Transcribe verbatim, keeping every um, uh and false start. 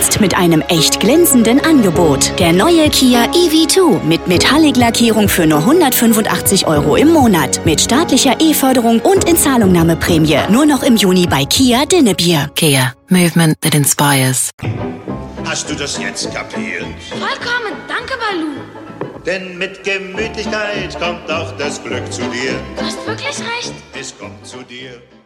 Jetzt mit einem echt glänzenden Angebot. Der neue Kia E V zwei mit Metallic-Lackierung für nur hundertfünfundachtzig Euro im Monat. Mit staatlicher E-Förderung und Inzahlungnahmeprämie. Nur noch im Juni bei Kia Dinnebier. Kia. Movement that inspires. Hast du das jetzt kapiert? Vollkommen. Danke, Balu. Denn mit Gemütlichkeit kommt auch das Glück zu dir. Du hast wirklich recht. Es kommt zu dir.